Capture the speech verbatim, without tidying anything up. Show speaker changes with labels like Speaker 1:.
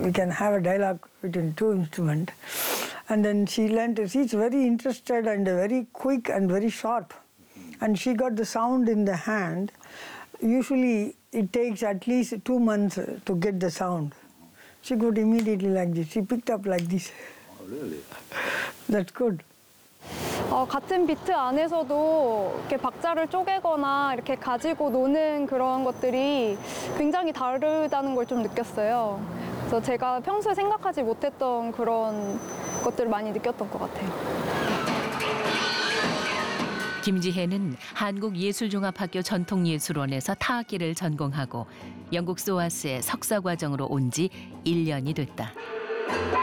Speaker 1: we can have a dialogue between two instruments. And then she learned, she's very interested and very quick and very sharp. And she got the sound in the hand. Usually it takes at least two months to get the sound. She got immediately like this. She picked up like this.
Speaker 2: Oh, really?
Speaker 1: That's good.
Speaker 3: 어, 같은 비트 안에서도 이렇게 박자를 쪼개거나 이렇게 가지고 노는 그런 것들이 굉장히 다르다는 걸 좀 느꼈어요. 그래서 제가 평소에 생각하지 못했던 그런 것들을 많이 느꼈던 것 같아요.
Speaker 4: 김지혜는 한국예술종합학교 전통예술원에서 타악기를 전공하고 영국 소아스의 석사과정으로 온 지 일 년이 됐다.